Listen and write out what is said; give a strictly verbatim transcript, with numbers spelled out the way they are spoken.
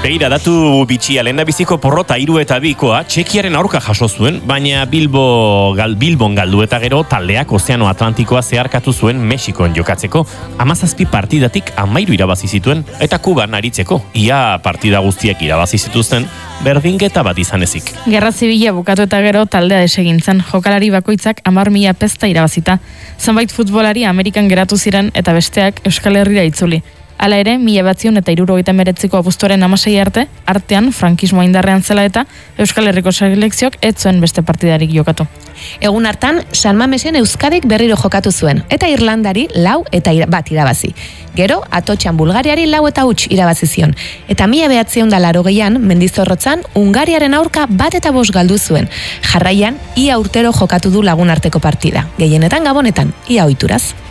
Beira, datu bitxia, lehendabiziko porrota hiru eta bikoa Txekiaren aurka jaso zuen, baina Bilbo, gal, Bilbon galdu eta gero taldeak Ozeano Atlantikoa zeharkatu zuen Mexikon jokatzeko. Hamazazpi partidatik hamairu irabazi zituen eta Kuban aritzeko. Ia partida guztiak irabazi zituzten, berdinketa bat izan ezik. Gerra Zibila bukatu eta gero taldea desegintzen, jokalari bakoitzak hamar mila pesta irabazita. Zenbait futbolari Amerikan geratu ziren eta besteak Euskal Herrira itzuli. Hala ere, mila batzion eta hirurogeita hemeretziko abuztuaren hamasei arte, artean frankismoa indarrean zela eta Euskal Herriko selekzioak ez zuen beste partidarik jokatu. Egun hartan, San Mamesen Euskadik berriro jokatu zuen, eta Irlandari lau eta ira, bat irabazi. Gero, Atotxan Bulgariari lau eta huts irabazi zion. Eta mila behatzion da larogeian, Mendizorrotzan, Ungariaren aurka bat eta bost galdu zuen. Jarraian, ia urtero jokatu du Lagunarteko partida. Gehienetan Gabonetan, ia ohituraz.